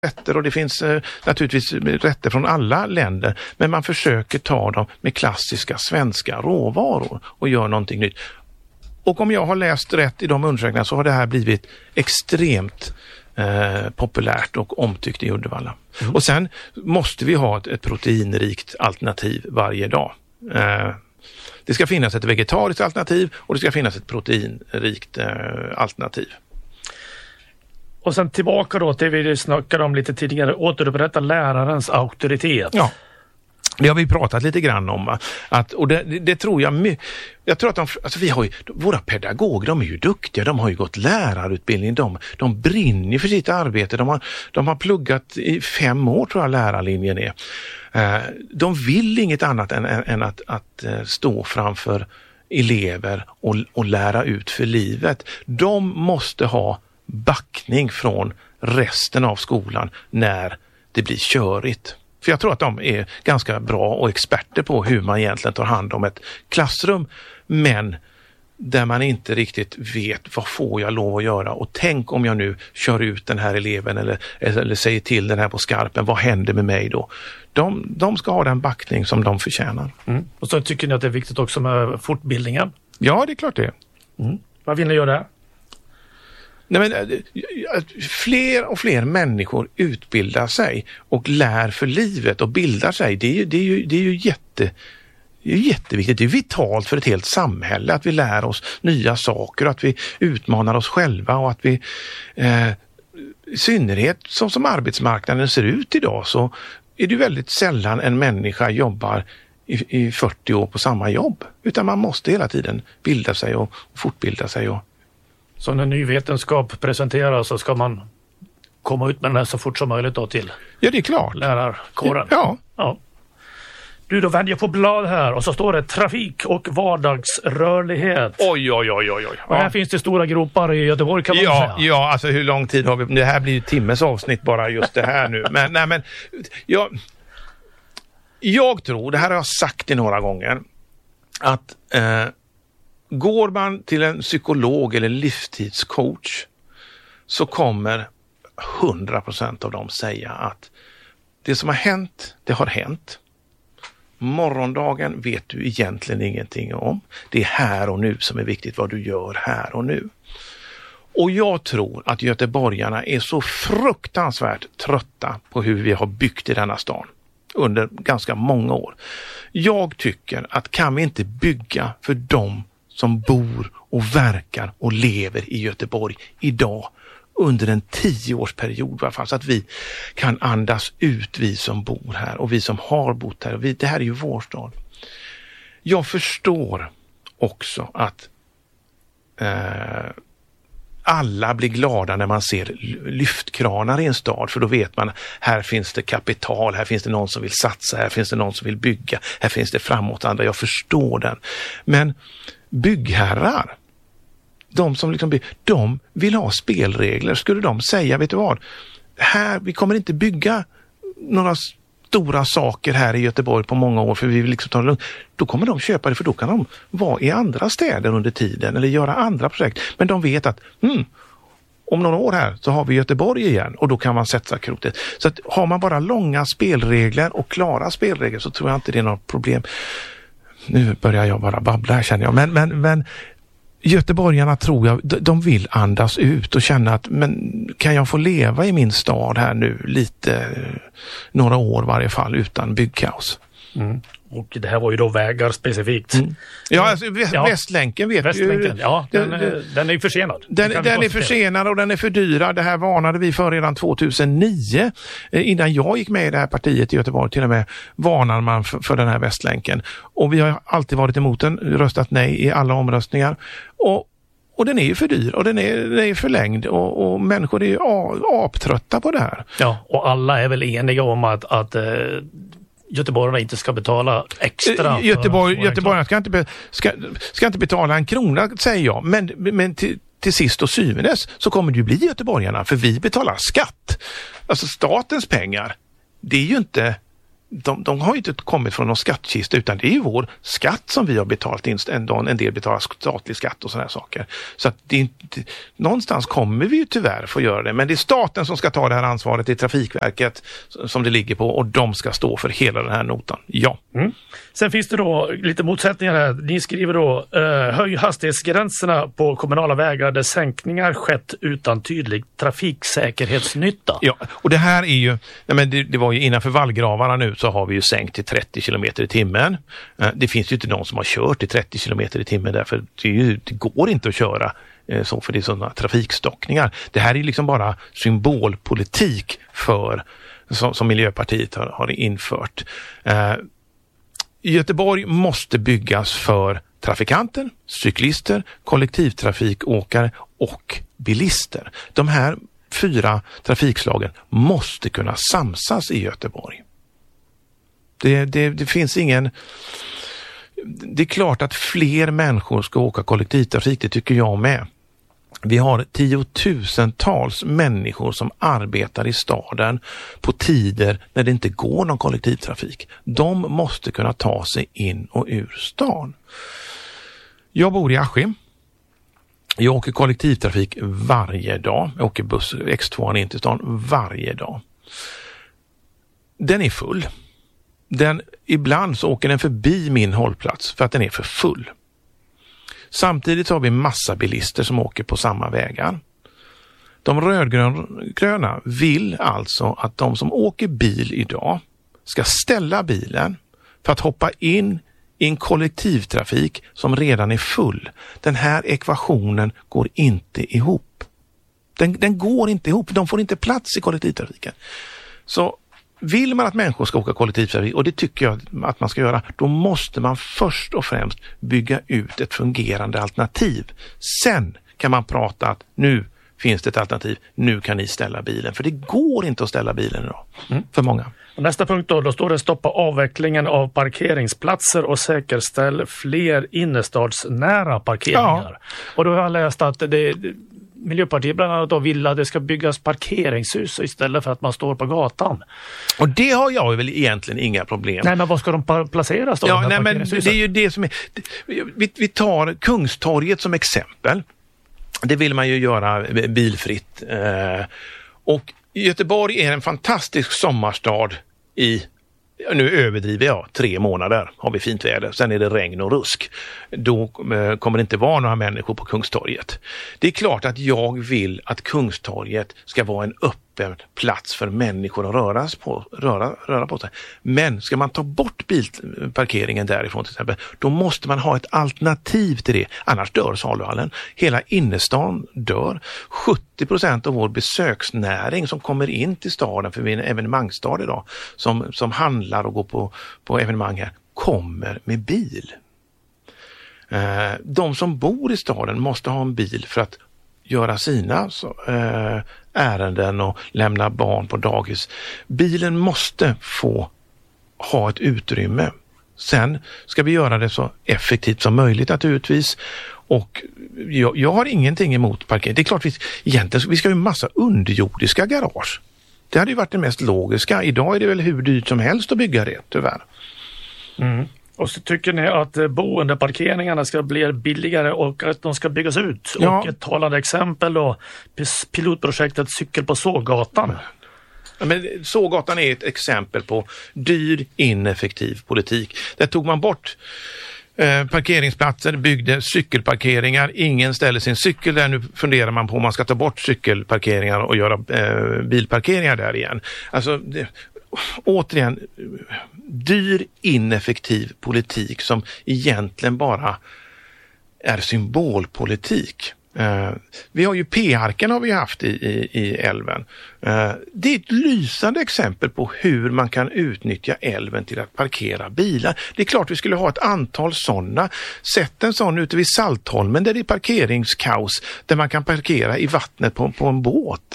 rätter och det finns naturligtvis rätter från alla länder, men man försöker ta dem med klassiska svenska råvaror och gör någonting nytt. Och om jag har läst rätt i de undersökningarna så har det här blivit extremt populärt och omtyckt i Uddevalla. Och sen måste vi ha ett proteinrikt alternativ varje dag. Det ska finnas ett vegetariskt alternativ och det ska finnas ett proteinrikt alternativ. Och sen tillbaka då till vi snackade om lite tidigare, återupprätta lärarens auktoritet. Ja, det har vi pratat lite grann om. Va? Och det tror jag tror att vi har ju, våra pedagoger, de är ju duktiga, de har ju gått lärarutbildning, de brinner för sitt arbete, de har pluggat i 5 år tror jag lärarlinjen är. De vill inget annat än att stå framför elever och lära ut för livet. De måste ha backning från resten av skolan när det blir körigt. För jag tror att de är ganska bra och experter på hur man egentligen tar hand om ett klassrum, men där man inte riktigt vet vad får jag lov att göra, och tänk om jag nu kör ut den här eleven eller säger till den här på skarpen, vad händer med mig då? De ska ha den backning som de förtjänar. Och så tycker ni att det är viktigt också med fortbildningen? Ja, det är klart det. Vad vill ni göra? Nej, men, fler och fler människor utbildar sig och lär för livet och bildar sig. Det är ju jätteviktigt. Det är vitalt för ett helt samhälle att vi lär oss nya saker, att vi utmanar oss själva och att vi i synnerhet som arbetsmarknaden ser ut idag så är det väldigt sällan en människa jobbar i 40 år på samma jobb. Utan man måste hela tiden bilda sig och fortbilda sig. Så när ny vetenskap presenteras så ska man komma ut med den här så fort som möjligt då till det är klart. Lärarkåren. Ja. Du, då vänder jag på blad här och så står det trafik och vardagsrörlighet. Oj. Och här finns det stora gropar i Göteborg kan man säga. Ja, alltså hur lång tid har vi? Det här blir ju timmes avsnitt bara just det här nu. Men jag tror, det här har jag sagt i några gånger, att går man till en psykolog eller livstidscoach så kommer 100% av dem säga att det som har hänt, det har hänt. Morgondagen vet du egentligen ingenting om. Det är här och nu som är viktigt, vad du gör här och nu. Och jag tror att göteborgarna är så fruktansvärt trötta på hur vi har byggt i denna stan under ganska många år. Jag tycker att kan vi inte bygga för dem som bor och verkar och lever i Göteborg idag under en 10-årsperiod i alla fall, så att vi kan andas ut, vi som bor här och vi som har bott här. Det här är ju vår stad. Jag förstår också att alla blir glada när man ser lyftkranar i en stad, för då vet man här finns det kapital, här finns det någon som vill satsa, här finns det någon som vill bygga, här finns det framåtanda. Jag förstår den. Men byggherrar, de som liksom de vill ha spelregler. Skulle de säga, vet du vad? Här, vi kommer inte bygga några stora saker här i Göteborg på många år för vi vill liksom ta det lugnt. Då kommer de köpa det, för då kan de vara i andra städer under tiden eller göra andra projekt. Men de vet att om några år här så har vi Göteborg igen och då kan man sätta krotet. Så att har man bara långa spelregler och klara spelregler så tror jag inte det är något problem. Nu börjar jag bara babbla här, känner jag. Men göteborgarna tror jag, de vill andas ut och känna att men kan jag få leva i min stad här nu några år i varje fall utan byggkaos. Och det här var ju då vägar specifikt. Ja, alltså Västlänken vet Västlänken, den är ju försenad. Den är försenad och den är fördyrad. Det här varnade vi för redan 2009. Innan jag gick med i det här partiet i Göteborg till och med varnar man för den här Västlänken. Och vi har alltid varit emot den, röstat nej i alla omröstningar. Och den är ju för dyr och den är förlängd och människor är ju aptrötta på det här. Ja, och alla är väl eniga om att göteborgarna inte ska betala extra. Göteborgarna ska inte betala en krona, säger jag. Men till sist och syvende så kommer det ju bli göteborgarna, för vi betalar skatt. Alltså statens pengar, det är ju inte de har ju inte kommit från någon skattkista, utan det är ju vår skatt som vi har betalat in. En del betalar statlig skatt och sådana här saker. Så att det är inte, någonstans kommer vi ju tyvärr få göra det. Men det är staten som ska ta det här ansvaret, det är Trafikverket som det ligger på, och de ska stå för hela den här notan. Ja. Mm. Sen finns det då lite motsättningar här. Ni skriver då höj hastighetsgränserna på kommunala vägar där sänkningar skett utan tydlig trafiksäkerhetsnytta. Ja, och det här är ju, det var ju innanför vallgravarna nu, så har vi ju sänkt till 30 km i timmen. Det finns ju inte någon som har kört i 30 km i timmen, därför det går inte att köra så, för det är sådana trafikstockningar. Det här är liksom bara symbolpolitik som Miljöpartiet har infört. Göteborg måste byggas för trafikanter, cyklister, kollektivtrafikåkare och bilister. De här 4 trafikslagen måste kunna samsas i Göteborg. Det finns ingen... Det är klart att fler människor ska åka kollektivtrafik, det tycker jag med. Vi har tiotusentals människor som arbetar i staden på tider när det inte går någon kollektivtrafik. De måste kunna ta sig in och ur stan. Jag bor i Askim. Jag åker kollektivtrafik varje dag. Jag åker buss X2 in till stan varje dag. Den är full. Ibland så åker den förbi min hållplats för att den är för full. Samtidigt har vi massa bilister som åker på samma vägar. De rödgröna vill alltså att de som åker bil idag ska ställa bilen för att hoppa in i en kollektivtrafik som redan är full. Den här ekvationen går inte ihop. Den går inte ihop. De får inte plats i kollektivtrafiken. Så vill man att människor ska åka kollektivtrafik, och det tycker jag att man ska göra, då måste man först och främst bygga ut ett fungerande alternativ. Sen kan man prata att nu finns det ett alternativ, nu kan ni ställa bilen. För det går inte att ställa bilen idag för många. Och nästa punkt då står det stoppa avvecklingen av parkeringsplatser och säkerställ fler innerstadsnära parkeringar. Ja. Och då har jag läst att Miljöpartiet bland annat då vill att det ska byggas parkeringshus istället för att man står på gatan. Och det har jag väl egentligen inga problem. Nej, men vad ska de placeras då? Ja, nej, men det är ju det som är... Vi tar Kungstorget som exempel. Det vill man ju göra bilfritt. Och Göteborg är en fantastisk sommarstad nu överdriver jag, 3 månader har vi fint väder. Sen är det regn och rusk. Då kommer det inte vara några människor på Kungstorget. Det är klart att jag vill att Kungstorget ska vara en öppen plats för människor att röra på sig. Men ska man ta bort bilparkeringen därifrån till exempel, då måste man ha ett alternativ till det. Annars dör saluhallen. Hela innerstan dör. 70% av vår besöksnäring som kommer in till staden, för vi är en evenemangstad idag, som handlar och går på evenemang här, kommer med bil. De som bor i staden måste ha en bil för att göra sina ärenden och lämna barn på dagis. Bilen måste få ha ett utrymme. Sen ska vi göra det så effektivt som möjligt naturligtvis. Och jag har ingenting emot parkering. Det är klart vi ska ha en massa underjordiska garage. Det hade ju varit det mest logiska. Idag är det väl hur dyrt som helst att bygga det, tyvärr. Mm. Och så tycker ni att boendeparkeringarna ska bli billigare och att de ska byggas ut. Ja. Och ett talande exempel då, pilotprojektet Cykel på Sågatan. Men Sågatan är ett exempel på dyr, ineffektiv politik. Där tog man bort parkeringsplatser, byggde cykelparkeringar. Ingen ställer sin cykel där. Nu funderar man på om man ska ta bort cykelparkeringar och göra bilparkeringar där igen. Alltså, återigen, dyr, ineffektiv politik som egentligen bara är symbolpolitik. Vi har ju P-arken har vi haft i älven. Det är ett lysande exempel på hur man kan utnyttja älven till att parkera bilar. Det är klart vi skulle ha ett antal sådana. Sätt en sån ute vid Saltholmen där det är parkeringskaos, där man kan parkera i vattnet på en båt.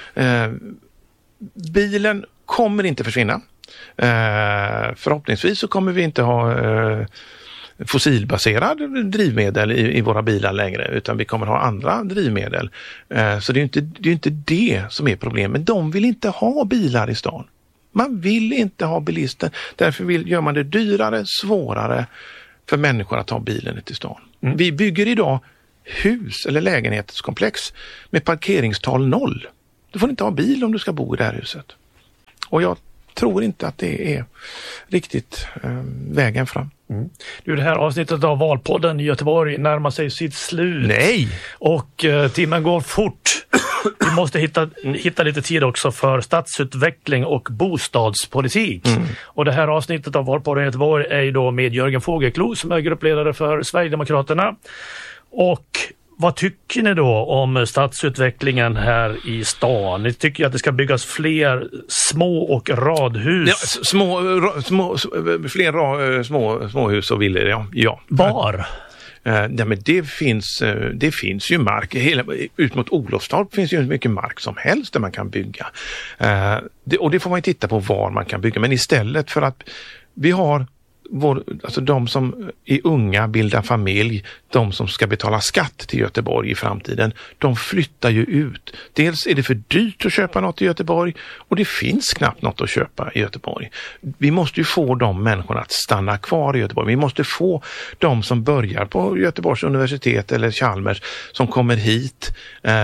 Bilen kommer inte försvinna. Förhoppningsvis så kommer vi inte ha fossilbaserad drivmedel i våra bilar längre, utan vi kommer ha andra drivmedel. Så det är inte det som är problemet. Men de vill inte ha bilar i stan. Man vill inte ha bilister. Därför gör man det dyrare, svårare för människor att ta bilen till stan. Vi bygger idag hus eller lägenhetskomplex med parkeringstal 0. Du får inte ha bil om du ska bo i det här huset. Och jag tror inte att det är riktigt vägen fram. Det här avsnittet av Valpodden i Göteborg närmar sig sitt slut. Nej! Och timmen går fort. Vi måste hitta lite tid också för stadsutveckling och bostadspolitik. Och det här avsnittet av Valpodden i Göteborg är ju då med Jörgen Fågelklo som är gruppledare för Sverigedemokraterna. Och vad tycker ni då om stadsutvecklingen här i stan? Ni tycker att det ska byggas fler små och radhus? Ja, fler småhus och villor, ja. Var? Men det finns ju mark. Ut mot Olofstorp finns ju mycket mark som helst där man kan bygga. Och det får man ju titta på var man kan bygga. Men istället för att vi har alltså de som är unga, bildar familj, de som ska betala skatt till Göteborg i framtiden, de flyttar ju ut. Dels är det för dyrt att köpa något i Göteborg och det finns knappt något att köpa i Göteborg. Vi måste ju få de människorna att stanna kvar i Göteborg. Vi måste få de som börjar på Göteborgs universitet eller Chalmers som kommer hit,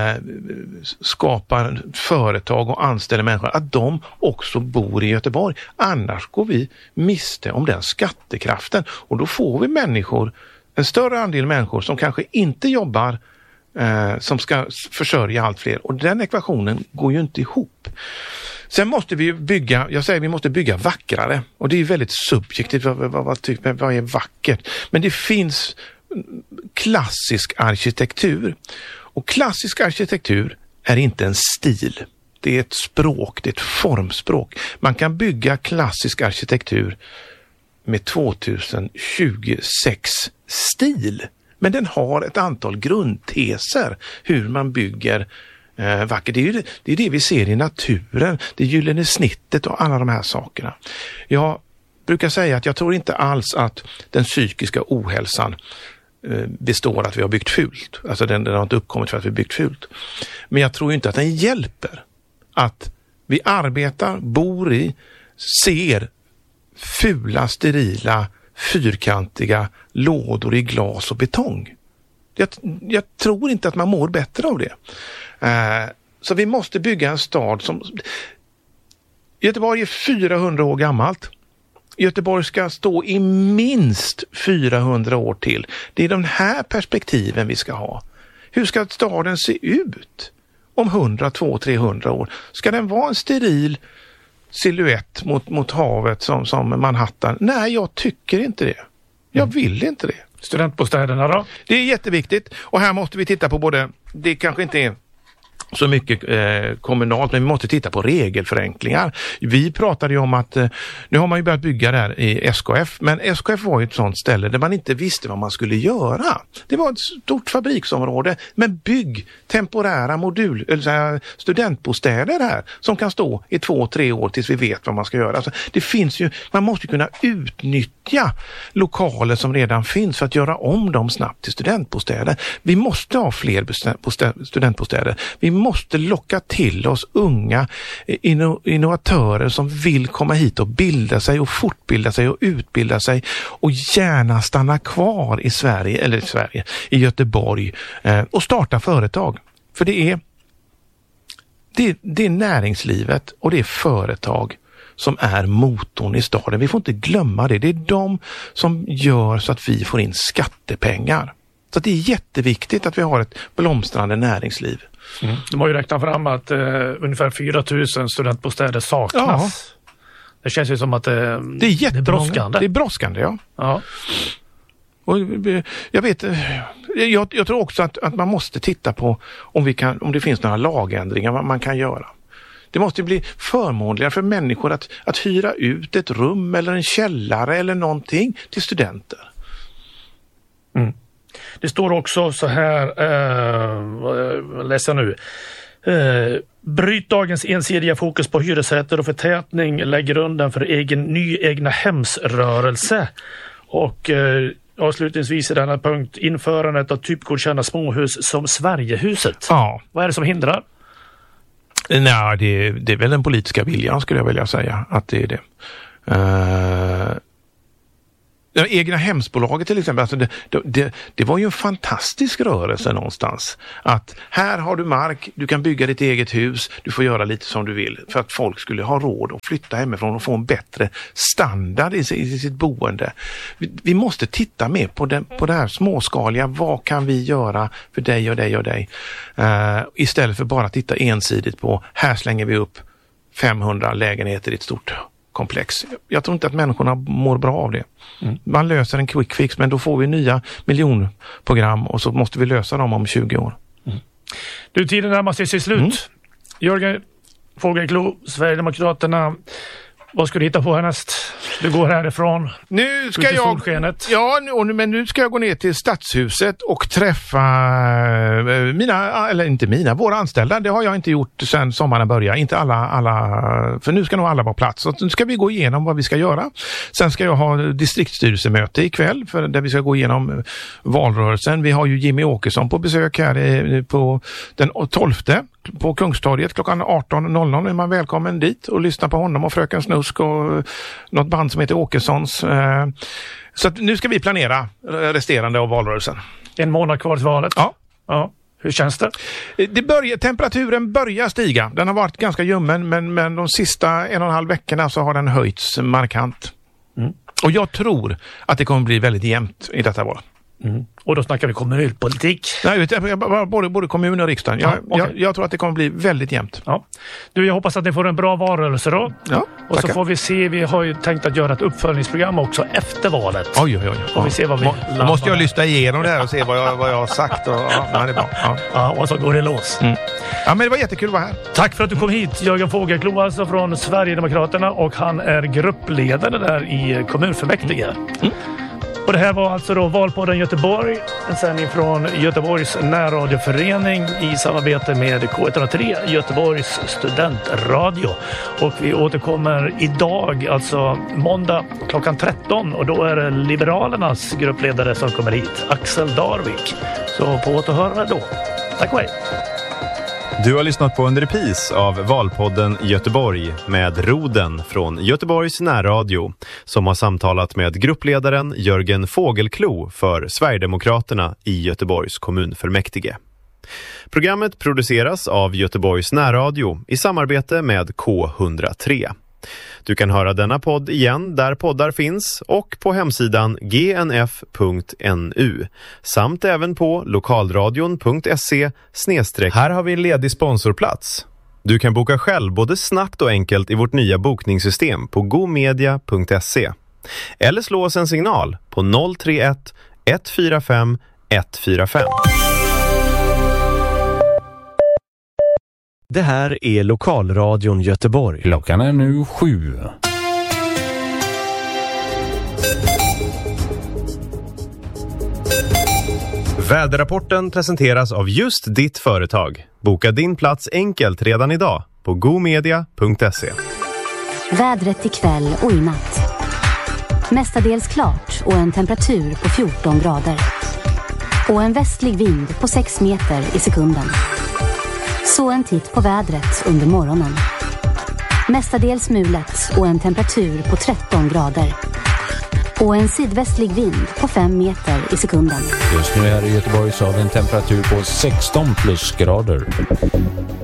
skapar företag och anställer människor, att de också bor i Göteborg. Annars går vi miste om den skattekraften och då får vi människor, en större andel människor som kanske inte jobbar, som ska försörja allt fler. Och den ekvationen går ju inte ihop. Sen måste vi bygga, vi måste bygga vackrare. Och det är väldigt subjektivt, vad är vackert? Men det finns klassisk arkitektur. Och klassisk arkitektur är inte en stil. Det är ett språk, det är ett formspråk. Man kan bygga klassisk arkitektur med 2026 stil. Men den har ett antal grundteser hur man bygger vackert. Det är det vi ser i naturen. Det gyllene snittet och alla de här sakerna. Jag brukar säga att jag tror inte alls att den psykiska ohälsan består att vi har byggt fult. Alltså den har inte uppkommit för att vi har byggt fult. Men jag tror inte att den hjälper att vi arbetar, bor i, ser fula, fyrkantiga lådor i glas och betong. Jag tror inte att man mår bättre av det. Så vi måste bygga en stad som... Göteborg är 400 år gammalt. Göteborg ska stå i minst 400 år till. Det är de här perspektiven vi ska ha. Hur ska staden se ut om 100, 200, 300 år? Ska den vara en steril silhuett mot havet som Manhattan? Nej, jag tycker inte det. Jag vill inte det. Studentbostäderna då? Det är jätteviktigt. Och här måste vi titta på både, det kanske inte är så mycket kommunalt, men vi måste titta på regelförenklingar. Vi pratade ju om att nu har man ju börjat bygga där i SKF, men SKF var ju ett sånt ställe där man inte visste vad man skulle göra. Det var ett stort fabriksområde, men bygg temporära studentbostäder här som kan stå i 2-3 år tills vi vet vad man ska göra. Alltså, det finns ju, man måste kunna utnyttja lokaler som redan finns för att göra om dem snabbt till studentbostäder. Vi måste ha fler studentbostäder. Vi måste locka till oss unga innovatörer som vill komma hit och bilda sig och fortbilda sig och utbilda sig och gärna stanna kvar i Göteborg och starta företag. För det är näringslivet och det är företag som är motorn i staden. Vi får inte glömma det. Det är de som gör så att vi får in skattepengar. Så det är jätteviktigt att vi har ett blomstrande näringsliv. De har ju räknat fram att ungefär 4 000 studentbostäder saknas. Ja. Det känns ju som att det är brådskande. Det är brådskande, ja. Och jag tror också att man måste titta på om det finns några lagändringar man kan göra. Det måste bli förmånligare för människor att hyra ut ett rum eller en källare eller någonting till studenter. Det står också så här, läser nu. Bryt dagens ensidiga fokus på hyresrätter och förtätning, lägger grunden för ny egna hemsrörelse. Och avslutningsvis i denna punkt, införandet av typgodkända småhus som Sverigehuset. Ja. Vad är det som hindrar? Nej, det är väl den politiska viljan skulle jag vilja säga att det är det. Egna hemsbolaget till exempel, alltså det var ju en fantastisk rörelse någonstans. Att här har du mark, du kan bygga ditt eget hus, du får göra lite som du vill för att folk skulle ha råd att flytta hemifrån och få en bättre standard i sitt boende. Vi måste titta mer på det här småskaliga, vad kan vi göra för dig och dig och dig? Istället för bara titta ensidigt på, här slänger vi upp 500 lägenheter i ett stort komplex. Jag tror inte att människorna mår bra av det. Man löser en quick fix, men då får vi nya miljonprogram och så måste vi lösa dem om 20 år. Du, tiden närmar sig slut. Jörgen Fågelklo, Sverigedemokraterna, vad ska du hitta på härnäst? Du går härifrån. Nu ska nu ska jag gå ner till Stadshuset och träffa våra anställda. Det har jag inte gjort sedan sommaren började. Inte alla, för nu ska nog alla vara plats. Så nu ska vi gå igenom vad vi ska göra. Sen ska jag ha distriktsstyrelsemöte ikväll där vi ska gå igenom valrörelsen. Vi har ju Jimmy Åkesson på besök här på den 12:e på Kungstorget klockan 18.00 är man välkommen dit och lyssna på honom och Fröken Snusk och något band som heter Åkessons. Så att nu ska vi planera resterande av valrörelsen. En månad kvar till valet. Ja. Hur känns det? Temperaturen börjar stiga. Den har varit ganska ljummen men de sista 1,5 veckorna så har den höjts markant. Och jag tror att det kommer bli väldigt jämnt i detta val. Och då snackar vi kommunpolitik. Nej, både kommun och riksdagen. Jag tror att det kommer bli väldigt jämnt. Ja. Du, jag hoppas att ni får en bra valrörelse då. Ja, och så får vi se, vi har ju tänkt att göra ett uppföljningsprogram också efter valet. Oj. Och vi ser vad vi måste jag lyssna igenom det här och se vad jag har sagt. Och, det är bra. Ja, och så går det lås. Ja, men det var jättekul att vara här. Tack för att du kom hit, Jörgen Fågelklo, alltså från Sverigedemokraterna, och han är gruppledare där i kommunfullmäktige. Och det här var alltså då Valpodden Göteborg, en sändning från Göteborgs närradioförening i samarbete med K103, Göteborgs studentradio. Och vi återkommer idag, alltså måndag klockan 13, och då är det Liberalernas gruppledare som kommer hit, Axel Darvik. Så på återhörande då. Tack och hej! Du har lyssnat på en repris av Valpodden Göteborg med Roden från Göteborgs närradio, som har samtalat med gruppledaren Jörgen Fågelklo för Sverigedemokraterna i Göteborgs kommunfullmäktige. Programmet produceras av Göteborgs närradio i samarbete med K103. Du kan höra denna podd igen där poddar finns och på hemsidan gnf.nu samt även på lokalradion.se/. Här har vi en ledig sponsorplats. Du kan boka själv både snabbt och enkelt i vårt nya bokningssystem på gomedia.se. Eller slå oss en signal på 031 145 145. Det här är Lokalradion Göteborg. Klockan är nu 7. Väderrapporten presenteras av just ditt företag. Boka din plats enkelt redan idag på gomedia.se. Vädret ikväll och i natt. Mestadels klart och en temperatur på 14 grader. Och en västlig vind på 6 meter i sekunden. Så en titt på vädret under morgonen. Mestadels mulet och en temperatur på 13 grader. Och en sydvästlig vind på 5 meter i sekunden. Just nu här i Göteborg så har vi en temperatur på 16 plusgrader.